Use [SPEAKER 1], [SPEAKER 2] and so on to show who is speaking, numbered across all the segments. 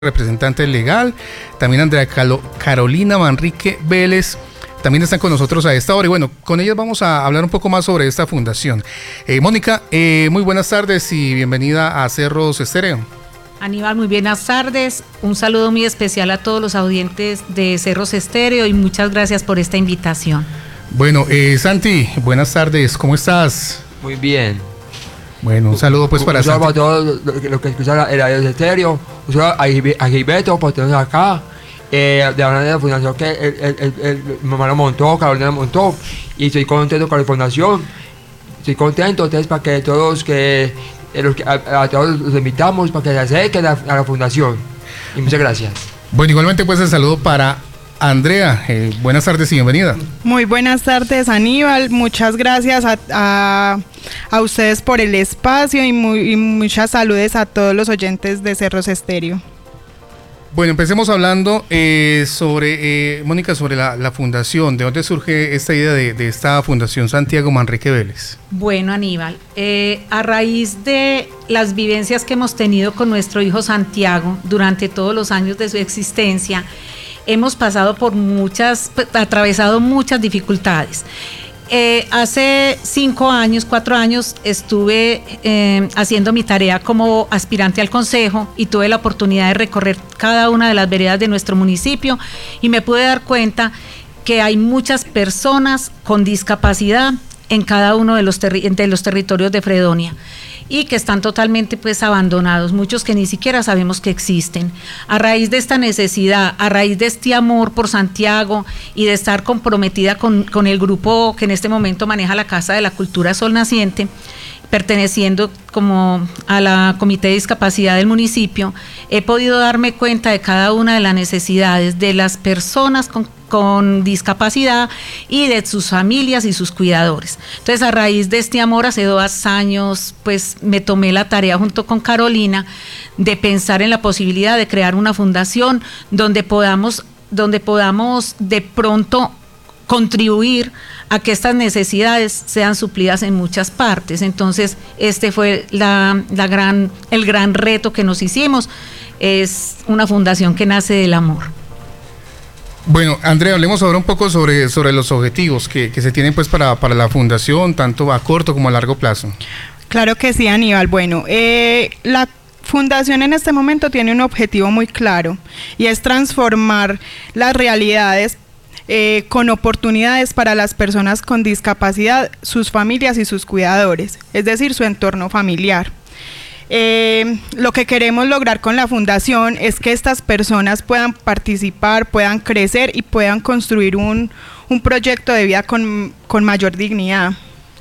[SPEAKER 1] representante legal, también Andrea Carolina Manrique Vélez, también están con nosotros a esta hora y bueno, con ellas vamos a hablar un poco más sobre esta fundación. Mónica, muy buenas tardes y bienvenida a Cerros Estéreo.
[SPEAKER 2] Aníbal, muy buenas tardes, un saludo muy especial a todos los audientes de Cerros Estéreo y muchas gracias por esta invitación.
[SPEAKER 1] Bueno, Santi, buenas tardes, ¿cómo estás?
[SPEAKER 3] Muy bien.
[SPEAKER 1] Bueno, un saludo pues para Santi.
[SPEAKER 3] Un saludo a todos los que escuchan el radio Estéreo, un saludo a Gilberto por tenernos acá, de la fundación que mi hermano montó, Carolina montó, y estoy contento con la fundación, estoy contento, entonces para que todos a todos los invitamos para que se acerquen a la fundación, y muchas gracias.
[SPEAKER 1] Bueno, igualmente pues el saludo para Andrea, buenas tardes y bienvenida.
[SPEAKER 4] Muy buenas tardes, Aníbal, muchas gracias a ustedes por el espacio y muchas saludes a todos los oyentes de Cerros Estéreo.
[SPEAKER 1] Bueno, empecemos hablando sobre, Mónica, sobre la fundación. ¿De dónde surge esta idea de esta fundación Santiago Manrique Vélez?
[SPEAKER 2] Bueno, Aníbal, a raíz de las vivencias que hemos tenido con nuestro hijo Santiago durante todos los años de su existencia, hemos pasado por atravesado muchas dificultades. Hace 4 años estuve haciendo mi tarea como aspirante al consejo y tuve la oportunidad de recorrer cada una de las veredas de nuestro municipio y me pude dar cuenta que hay muchas personas con discapacidad en cada uno de los territorios de Fredonia y que están totalmente pues abandonados, muchos que ni siquiera sabemos que existen. A raíz de esta necesidad, a raíz de este amor por Santiago y de estar comprometida con el grupo que en este momento maneja la Casa de la Cultura Sol Naciente, perteneciendo como a la Comité de Discapacidad del municipio, he podido darme cuenta de cada una de las necesidades de las personas con discapacidad y de sus familias y sus cuidadores. Entonces, a raíz de este amor, hace 2 años, pues me tomé la tarea junto con Carolina de pensar en la posibilidad de crear una fundación donde podamos de pronto contribuir a que estas necesidades sean suplidas en muchas partes. Entonces, este fue el gran reto que nos hicimos. Es una fundación que nace del amor.
[SPEAKER 1] Bueno, Andrea, hablemos ahora un poco sobre los objetivos que se tienen pues para la fundación, tanto a corto como a largo plazo.
[SPEAKER 4] Claro que sí, Aníbal. Bueno, la fundación en este momento tiene un objetivo muy claro y es transformar las realidades con oportunidades para las personas con discapacidad, sus familias y sus cuidadores, es decir, su entorno familiar. Lo que queremos lograr con la fundación es que estas personas puedan participar, puedan crecer y puedan construir un proyecto de vida con mayor dignidad.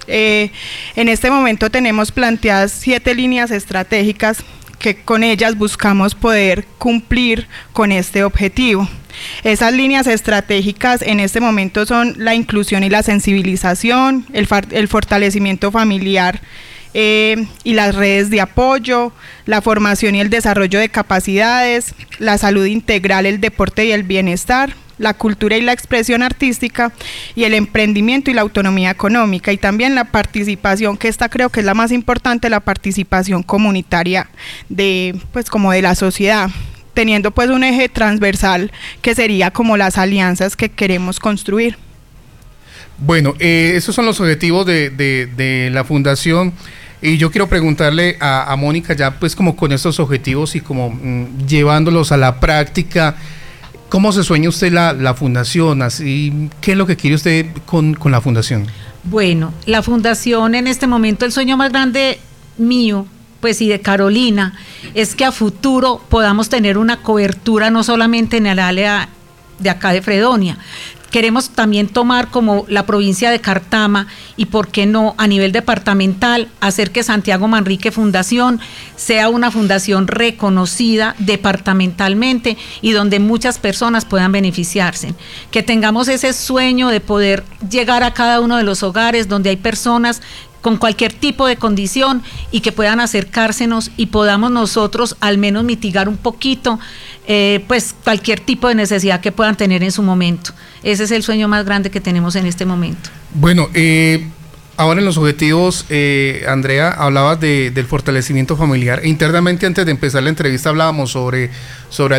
[SPEAKER 4] En este momento tenemos planteadas 7 líneas estratégicas que con ellas buscamos poder cumplir con este objetivo. Esas líneas estratégicas en este momento son la inclusión y la sensibilización, el fortalecimiento familiar y las redes de apoyo, la formación y el desarrollo de capacidades, la salud integral, el deporte y el bienestar, la cultura y la expresión artística y el emprendimiento y la autonomía económica y también la participación, que esta creo que es la más importante, la participación comunitaria de la sociedad, teniendo pues un eje transversal que sería como las alianzas que queremos construir.
[SPEAKER 1] Bueno, esos son los objetivos de la fundación y yo quiero preguntarle a Mónica ya pues como con estos objetivos y como llevándolos a la práctica, ¿cómo se sueña usted la fundación? Así, ¿qué es lo que quiere usted con la fundación?
[SPEAKER 2] Bueno, la fundación en este momento, el sueño más grande mío, pues y de Carolina, es que a futuro podamos tener una cobertura no solamente en el área de acá de Fredonia. Queremos también tomar como la provincia de Cartama y, por qué no, a nivel departamental, hacer que Santiago Manrique Fundación sea una fundación reconocida departamentalmente y donde muchas personas puedan beneficiarse. Que tengamos ese sueño de poder llegar a cada uno de los hogares donde hay personas con cualquier tipo de condición y que puedan acercársenos y podamos nosotros al menos mitigar un poquito pues cualquier tipo de necesidad que puedan tener en su momento. Ese es el sueño más grande que tenemos en este momento.
[SPEAKER 1] Bueno, ahora en los objetivos, Andrea, hablabas del fortalecimiento familiar. Internamente, antes de empezar la entrevista, hablábamos sobre